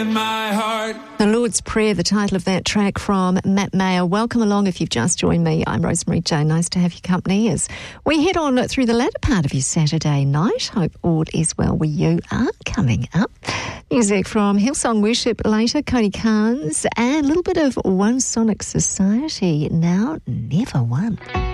My heart. The Lord's Prayer, the title of that track from Matt Mayer. Welcome along if you've just joined me. I'm Rosemary Jane. Nice to have your company as we head on through the latter part of your Saturday night. Hope all is well where you are. Coming up, music from Hillsong Worship later, Cody Carnes, and a little bit of One Sonic Society, Now Never One.